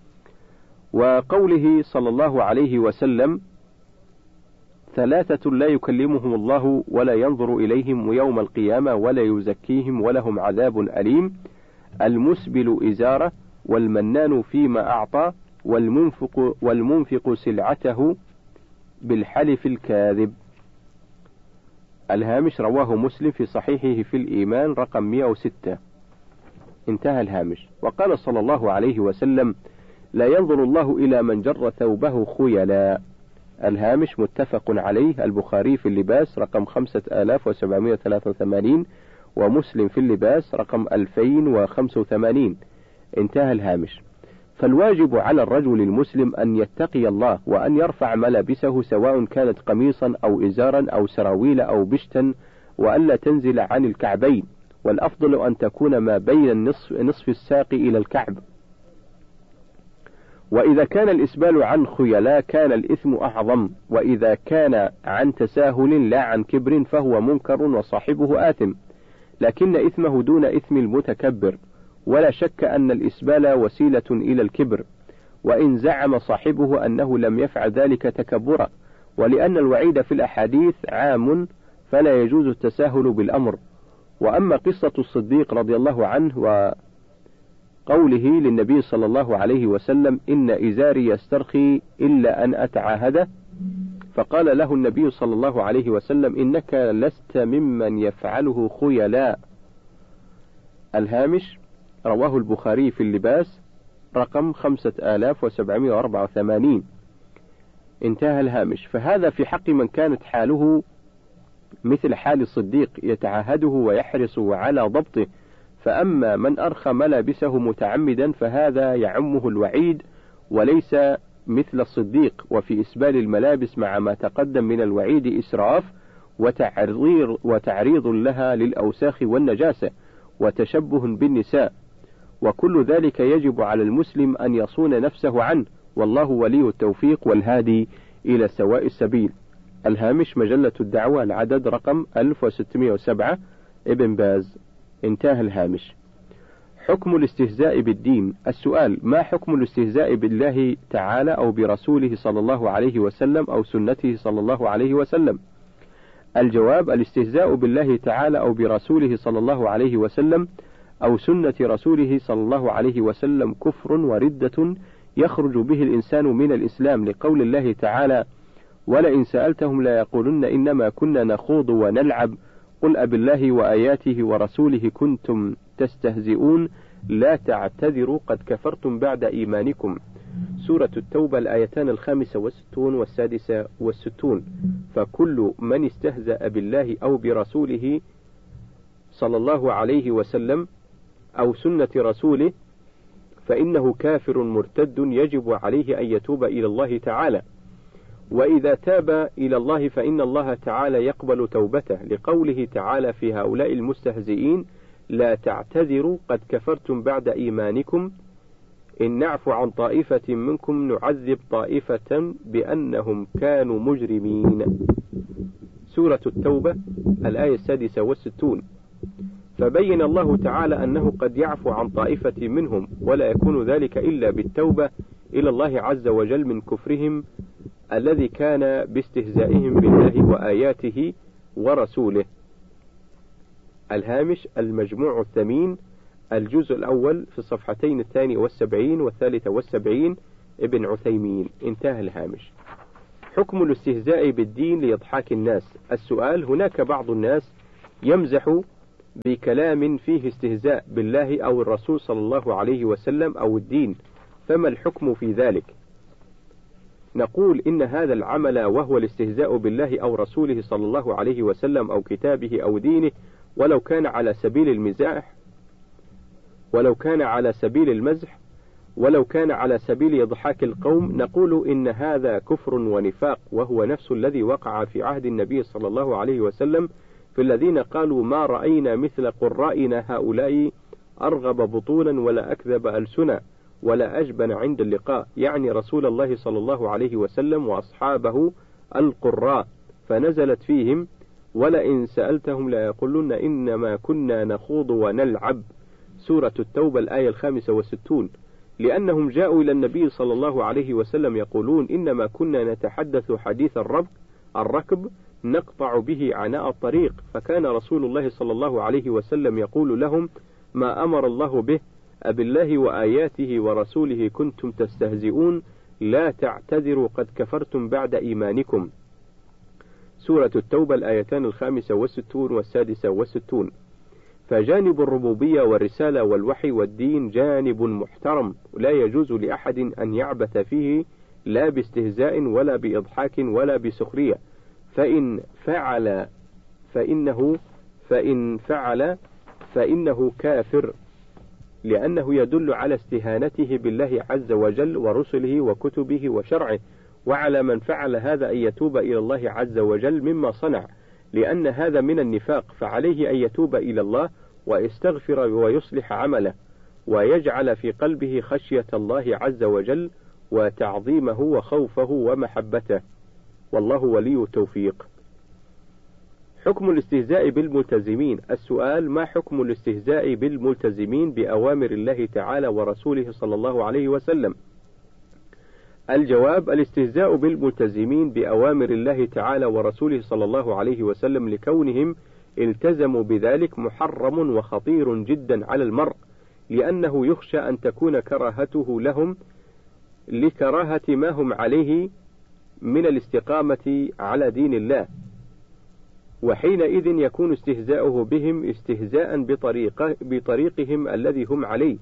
وقوله صلى الله عليه وسلم: ثلاثة لا يكلمهم الله ولا ينظر إليهم يوم القيامة ولا يزكيهم ولهم عذاب أليم: المسبل إزاره، والمنان فيما أعطى، والمنفق, والمنفق سلعته بالحلف الكاذب. الهامش: رواه مسلم في صحيحه في الإيمان رقم مئة وستة. انتهى الهامش. وقال صلى الله عليه وسلم: لا ينظر الله إلى من جر ثوبه خيلا. الهامش: متفق عليه، البخاري في اللباس رقم خمسة آلاف وسبعمائة وثلاثة وثمانين، ومسلم في اللباس رقم ألفين وخمسة وثمانين. انتهى الهامش. فالواجب على الرجل المسلم أن يتقي الله، وأن يرفع ملابسه سواء كانت قميصا أو إزارا أو سراويل أو بشتا، وألا تنزل عن الكعبين، والأفضل أن تكون ما بين النصف نصف الساق إلى الكعب. وإذا كان الإسبال عن خيلاء كان الإثم أعظم، وإذا كان عن تساهل لا عن كبر فهو منكر وصاحبه آثم، لكن إثمه دون إثم المتكبر. ولا شك أن الإسبال وسيلة إلى الكبر، وإن زعم صاحبه أنه لم يفعل ذلك تكبرا، ولأن الوعيد في الأحاديث عام فلا يجوز التساهل بالأمر. وأما قصة الصديق رضي الله عنه وقوله للنبي صلى الله عليه وسلم: إن إزاري يسترخي إلا أن أتعاهده، فقال له النبي صلى الله عليه وسلم: إنك لست ممن يفعله خيلاء. الهامش: رواه البخاري في اللباس رقم خمسة آلاف وسبعمائة وأربعة وثمانين. انتهى الهامش. فهذا في حق من كانت حاله مثل حال الصديق يتعاهده ويحرص على ضبطه، فأما من أرخى ملابسه متعمدا فهذا يعمه الوعيد وليس مثل الصديق. وفي إسبال الملابس مع ما تقدم من الوعيد إسراف وتعريض, وتعريض لها للأوساخ والنجاسة وتشبه بالنساء، وكل ذلك يجب على المسلم أن يصون نفسه عنه، والله ولي التوفيق والهادي إلى سواء السبيل. الهامش: مجلة الدعوة العدد رقم ألف وستمائة وسبعة، ابن باز. انتهى الهامش. حكم الاستهزاء بالدين. السؤال: ما حكم الاستهزاء بالله تعالى أو برسوله صلى الله عليه وسلم أو سنته صلى الله عليه وسلم؟ الجواب: الاستهزاء بالله تعالى أو برسوله صلى الله عليه وسلم أو سنة رسوله صلى الله عليه وسلم كفر وردة يخرج به الإنسان من الإسلام، لقول الله تعالى: ولئن سألتهم لا يقولن إنما كنا نخوض ونلعب قل أبالله وآياته ورسوله كنتم تستهزئون لا تعتذروا قد كفرتم بعد إيمانكم. سورة التوبة الآيتان الخامسة والستون والسادسة والستون. فكل من استهزأ بالله أو برسوله صلى الله عليه وسلم أو سنة رسوله فإنه كافر مرتد يجب عليه أن يتوب إلى الله تعالى، وإذا تاب إلى الله فإن الله تعالى يقبل توبته، لقوله تعالى في هؤلاء المستهزئين: لا تعتذروا قد كفرتم بعد إيمانكم إن نعفو عن طائفة منكم نعذب طائفة بأنهم كانوا مجرمين. سورة التوبة الآية السادسة والستون. فبين الله تعالى أنه قد يعفو عن طائفة منهم، ولا يكون ذلك إلا بالتوبة إلى الله عز وجل من كفرهم الذي كان باستهزائهم بالله وآياته ورسوله. الهامش: المجموع الثمين، الجزء الأول في الصفحتين الثانية والسبعين والثالثة والسبعين، ابن عثيمين. انتهى الهامش. حكم الاستهزاء بالدين لإضحاك الناس. السؤال: هناك بعض الناس يمزح بكلام فيه استهزاء بالله أو الرسول صلى الله عليه وسلم أو الدين، فما الحكم في ذلك؟ نقول إن هذا العمل وهو الاستهزاء بالله أو رسوله صلى الله عليه وسلم أو كتابه أو دينه، ولو كان على سبيل المزاح، ولو كان على سبيل المزح، ولو كان على سبيل إضحاك القوم، نقول إن هذا كفر ونفاق، وهو نفس الذي وقع في عهد النبي صلى الله عليه وسلم في الذين قالوا: ما رأينا مثل قرائنا هؤلاء أرغب بطونا ولا أكذب ألسنا ولا أجبن عند اللقاء، يعني رسول الله صلى الله عليه وسلم وأصحابه القراء، فنزلت فيهم: ولئن سألتهم ليقولن إنما كنا نخوض ونلعب. سورة التوبة الآية الخامسة والستون. لأنهم جاءوا إلى النبي صلى الله عليه وسلم يقولون: إنما كنا نتحدث حديث الرب الركب نقطع به عناء الطريق، فكان رسول الله صلى الله عليه وسلم يقول لهم: ما أمر الله به أبالله وآياته ورسوله كنتم تستهزئون، لا تعتذروا قد كفرتم بعد إيمانكم. سورة التوبة الآيتان الخامسة والستون والسادسة والستون. فجانب الربوبية والرسالة والوحي والدين جانب محترم، لا يجوز لأحد أن يعبث فيه لا باستهزاء ولا بإضحاك ولا بسخرية، فإن فعل فإنه فإن فعل فإنه كافر، لأنه يدل على استهانته بالله عز وجل ورسله وكتبه وشرعه، وعلى من فعل هذا أن يتوب إلى الله عز وجل مما صنع، لأن هذا من النفاق، فعليه أن يتوب إلى الله ويستغفر ويصلح عمله، ويجعل في قلبه خشية الله عز وجل وتعظيمه وخوفه ومحبته، والله ولي التوفيق. حكم الاستهزاء بالملتزمين. السؤال: ما حكم الاستهزاء بالملتزمين بأوامر الله تعالى ورسوله صلى الله عليه وسلم؟ الجواب: الاستهزاء بالملتزمين بأوامر الله تعالى ورسوله صلى الله عليه وسلم لكونهم التزموا بذلك محرم وخطير جدا على المرء، لأنه يخشى أن تكون كراهته لهم لكراهة ما هم عليه من الاستقامة على دين الله، وحينئذ يكون استهزاؤه بهم استهزاء بطريقه بطريقهم الذي هم عليه،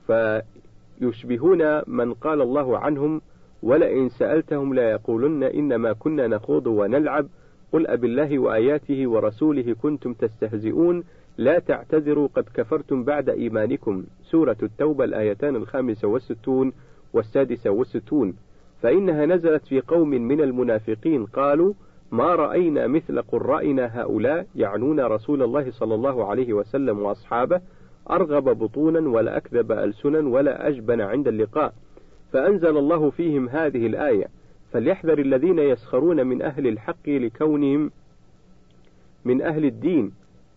فيشبهون من قال الله عنهم: ولئن سألتهم ليقولن إنما كنا نخوض ونلعب، قل أبالله وآياته ورسوله كنتم تستهزئون، لا تعتذروا قد كفرتم بعد إيمانكم. سورة التوبة الآيتان الخامسة والستون والسادسة والستون. فإنها نزلت في قوم من المنافقين قالوا: ما رأينا مثل قرائنا هؤلاء، يعنون رسول الله صلى الله عليه وسلم وأصحابه، أرغب بطونا ولا أكذب ألسنا ولا أجبن عند اللقاء، فأنزل الله فيهم هذه الآية: فليحذر الذين يسخرون من أهل الحق لكونهم من أهل الدين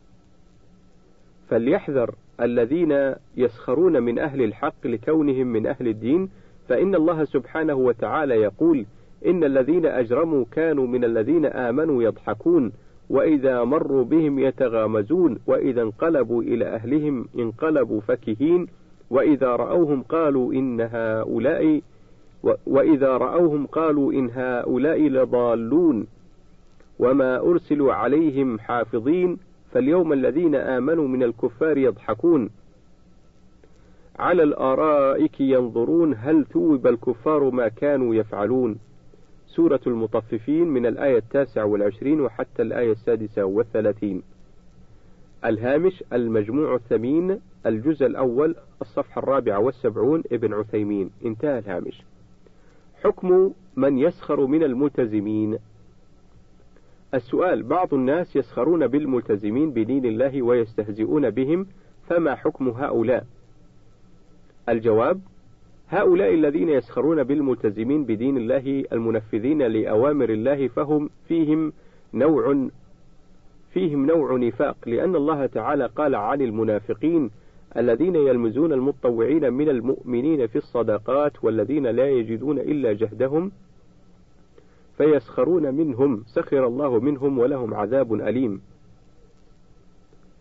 فليحذر الذين يسخرون من أهل الحق لكونهم من أهل الدين، فإن الله سبحانه وتعالى يقول: إن الذين أجرموا كانوا من الذين آمنوا يضحكون، وإذا مروا بهم يتغامزون، وإذا انقلبوا إلى أهلهم انقلبوا فكهين، وإذا رأوهم قالوا إن هؤلاء وإذا رأوهم قالوا إن هؤلاء لضالون وما أرسلوا عليهم حافظين، فاليوم الذين آمنوا من الكفار يضحكون على الآرائك ينظرون هل ثوب الكفار ما كانوا يفعلون. سورة المطففين من الآية التاسعة والعشرين وحتى الآية السادسة والثلاثين. الهامش: المجموع الثمين، الجزء الأول، الصفحة الرابعة والسبعون، ابن عثيمين. انتهى الهامش. حكم من يسخر من الملتزمين. السؤال: بعض الناس يسخرون بالملتزمين بدين الله ويستهزئون بهم، فما حكم هؤلاء؟ الجواب: هؤلاء الذين يسخرون بالملتزمين بدين الله المنفذين لأوامر الله فهم فيهم نوع فيهم نوع نفاق، لأن الله تعالى قال عن المنافقين: الذين يلمزون المتطوعين من المؤمنين في الصدقات والذين لا يجدون إلا جهدهم فيسخرون منهم، سخر الله منهم ولهم عذاب أليم.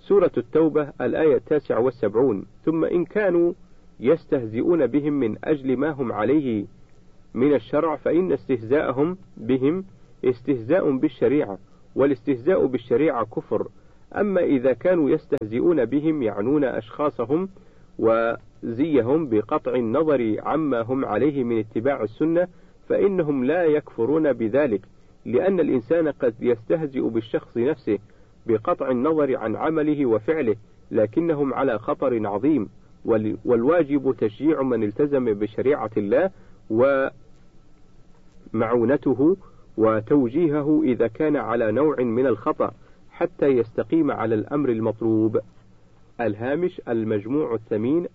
سورة التوبة الآية التاسعة والسبعون. ثم إن كانوا يستهزئون بهم من أجل ما هم عليه من الشرع فإن استهزاءهم بهم استهزاء بالشريعة، والاستهزاء بالشريعة كفر. أما إذا كانوا يستهزئون بهم يعنون أشخاصهم وزيهم بقطع النظر عما هم عليه من اتباع السنة فإنهم لا يكفرون بذلك، لأن الإنسان قد يستهزئ بالشخص نفسه بقطع النظر عن عمله وفعله، لكنهم على خطر عظيم، والواجب تشجيع من التزم بشريعة الله ومعونته وتوجيهه إذا كان على نوع من الخطأ حتى يستقيم على الأمر المطلوب. الهامش المجموع الثمين